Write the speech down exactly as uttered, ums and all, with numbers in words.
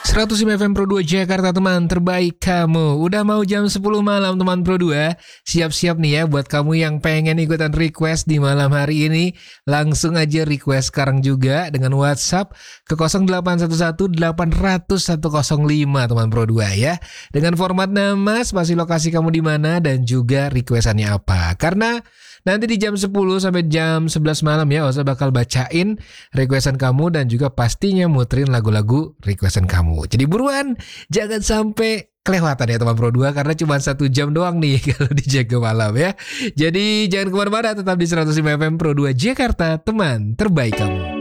seratus lima F M Pro dua Jakarta, teman terbaik kamu. Udah mau jam sepuluh malam teman Pro dua. Siap-siap nih ya buat kamu yang pengen ikutan request di malam hari ini. Langsung aja request sekarang juga dengan WhatsApp ke nol delapan satu satu delapan nol nol satu nol lima teman Pro dua ya. Dengan format nama, spasi lokasi kamu di mana dan juga requestannya apa. Karena nanti di jam sepuluh sampai jam sebelas malam ya, Osa bakal bacain requestan kamu dan juga pastinya muterin lagu-lagu requestan kamu. Jadi buruan, jangan sampai kelewatan ya teman Pro dua, karena cuma satu jam doang nih kalau di Jaga Malam ya. Jadi jangan kemana-mana, tetap di seratus lima F M Pro dua Jakarta, teman terbaik kamu.